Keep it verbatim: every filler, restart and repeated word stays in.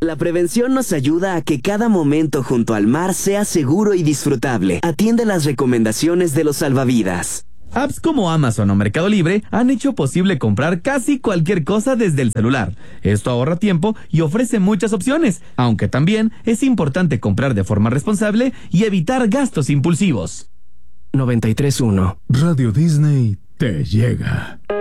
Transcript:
La prevención nos ayuda a que cada momento junto al mar sea seguro y disfrutable. Atiende las recomendaciones de los salvavidas. Apps como Amazon o Mercado Libre han hecho posible comprar casi cualquier cosa desde el celular. Esto ahorra tiempo y ofrece muchas opciones, aunque también es importante comprar de forma responsable y evitar gastos impulsivos. noventa y tres punto uno Radio Disney te llega.